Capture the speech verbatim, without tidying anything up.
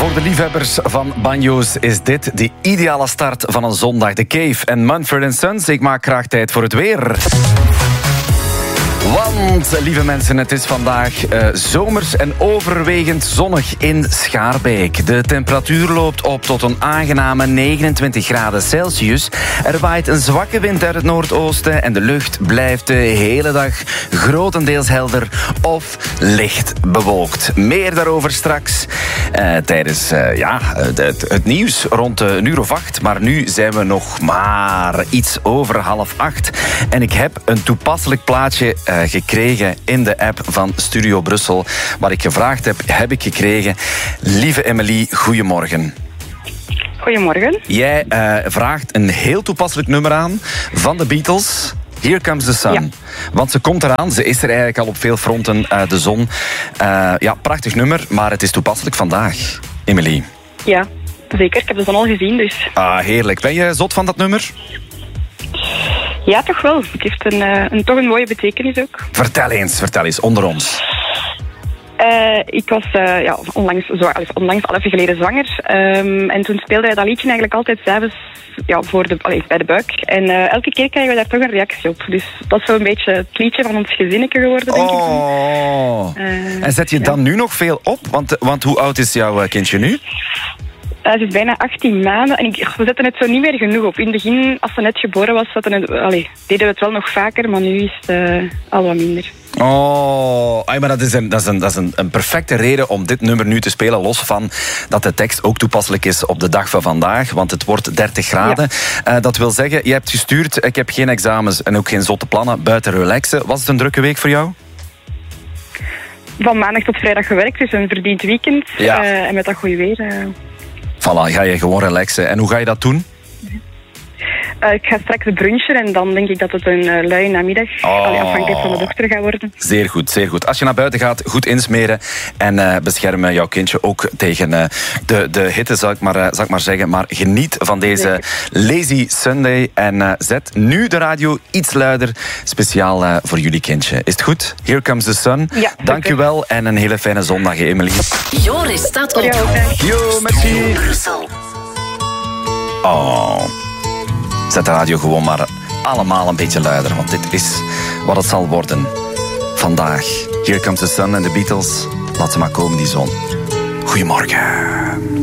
Voor de liefhebbers van banjo's is dit de ideale start van een zondag. The Cave en Mumford and Sons. Ik maak graag tijd voor het weer. Want, lieve mensen, het is vandaag uh, zomers en overwegend zonnig in Schaarbeek. De temperatuur loopt op tot een aangename negenentwintig graden Celsius. Er waait een zwakke wind uit het noordoosten en de lucht blijft de hele dag grotendeels helder of licht bewolkt. Meer daarover straks uh, tijdens uh, ja, het, het nieuws rond een uur of acht. Maar nu zijn we nog maar iets over half acht. En ik heb een toepasselijk plaatje uh, gekregen in de app van Studio Brussel. Wat ik gevraagd heb, heb ik gekregen. Lieve Emily, goedemorgen. Goedemorgen. Jij uh, vraagt een heel toepasselijk nummer aan van de Beatles. Here Comes the Sun. Ja. Want ze komt eraan, ze is er eigenlijk al op veel fronten, uh, de zon. Uh, ja, prachtig nummer, maar het is toepasselijk vandaag. Emily. Ja, zeker. Ik heb de zon al gezien, dus... Ah, heerlijk. Ben je zot van dat nummer? Ja, toch wel. Het heeft een, uh, een, toch een mooie betekenis ook. Vertel eens, vertel eens, onder ons. Uh, ik was uh, ja, onlangs, zo, onlangs al even geleden zwanger. Um, en toen speelde hij dat liedje eigenlijk altijd s'avonds ja, voor de, allee, bij de buik. En uh, elke keer krijgen we daar toch een reactie op. Dus dat is zo'n beetje het liedje van ons gezinnetje geworden, denk oh. ik. Uh, en zet je ja. dan nu nog veel op? Want, want hoe oud is jouw kindje nu? Uh, ze is bijna achttien maanden en ik, we zetten het zo niet meer genoeg op. In het begin, als ze net geboren was, zetten het, allee, deden we het wel nog vaker, maar nu is het uh, al wat minder. Oh, ay, maar dat is, een, dat is, een, dat is een, een perfecte reden om dit nummer nu te spelen, los van dat de tekst ook toepasselijk is op de dag van vandaag, want het wordt dertig graden. Ja. Uh, dat wil zeggen, je hebt gestuurd, ik heb geen examens en ook geen zotte plannen, buiten relaxen. Was het een drukke week voor jou? Van maandag tot vrijdag gewerkt, dus een verdiend weekend. Ja. Uh, en met dat goede weer... Uh... Voilà, ga je gewoon relaxen. En hoe ga je dat doen? Uh, ik ga straks brunchen en dan denk ik dat het een uh, luie namiddag, oh. allee, afhankelijk van de dochter, gaat worden. Zeer goed, zeer goed. Als je naar buiten gaat, goed insmeren en uh, beschermen jouw kindje ook tegen uh, de, de hitte, zal ik, maar, uh, zal ik maar zeggen. Maar geniet van deze zeker. Lazy Sunday en uh, zet nu de radio iets luider, speciaal uh, voor jullie kindje. Is het goed? Here Comes the Sun. Ja, dank u wel en een hele fijne zondag, Emily. Joris staat op. Yo, merci. Oh... Zet de radio gewoon maar allemaal een beetje luider, want dit is wat het zal worden. Vandaag. Here Comes the Sun en de Beatles. Laat ze maar komen, die zon. Goedemorgen.